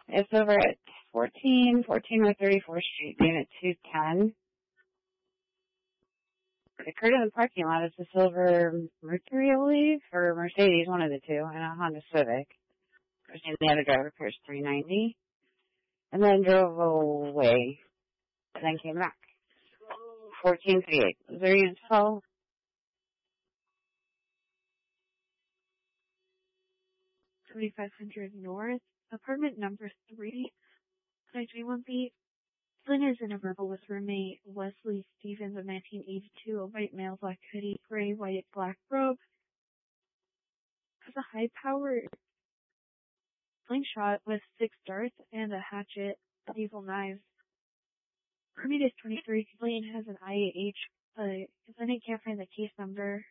It's over at 14 West 34th Street, unit 210. It occurred in the parking lot. It's a silver Mercury, I believe, or Mercedes, one of the two, and a Honda Civic. The other driver appears 390, and then drove away, and then came back. 1438. Is there unit 12? 2500 North, apartment number 3, 921B. Flynn is in a verbal with roommate Wesley Stevens of 1982, a white male, black hoodie, gray, white, black robe. Has a high-powered slingshot with 6 darts and a hatchet, evil knives. Roommate is 23. Complainant has an IAH. Complainant can't find the case number.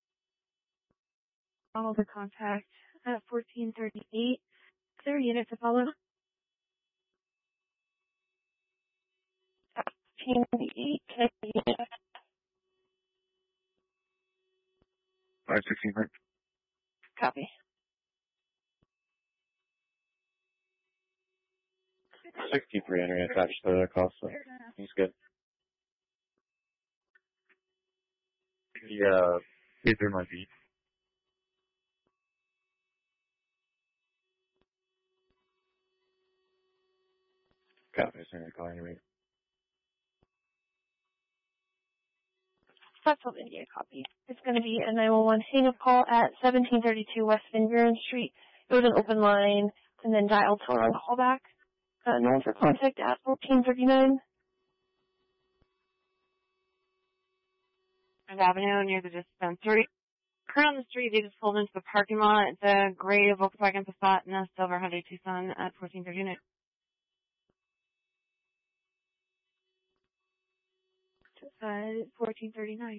Follow the contact at 1438. Is there a unit to follow? 1438. Can I see it? 516, right? Copy. 63 Henry attached to the call, so he's good. Yeah, he's through my beat. Copy, Henry calling you. That's what India copy. It's going to be a 911 hang-up call at 1732 West Van Buren Street. Go to an open line and then dial tone on callback. No one for contact at 1439. Avenue near the dispensary. Current on the street, they just pulled into the parking lot. It's a gray Volkswagen Passat and a silver Hyundai Tucson at 1439. At 1439.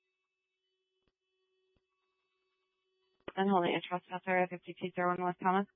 And holding a trespasser at 5201 West Thomas.